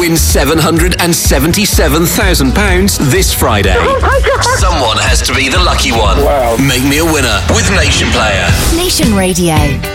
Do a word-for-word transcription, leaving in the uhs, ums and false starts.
Win seven hundred seventy-seven thousand pounds this Friday. Oh my God. Someone has to be the lucky one. Wow. Make me a winner with Nation Player. Nation Radio.